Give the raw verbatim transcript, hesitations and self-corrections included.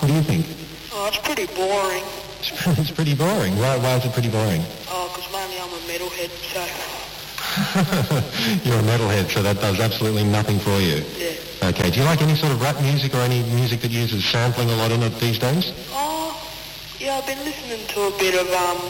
do you think? Oh, it's pretty boring. It's pretty boring. Why, why is it pretty boring? Oh, because mainly I'm a metalhead, so... You're a metalhead, so that does absolutely nothing for you. Yeah. Okay, do you like any sort of rap music or any music that uses sampling a lot in it these days? Oh, yeah, I've been listening to a bit of, um...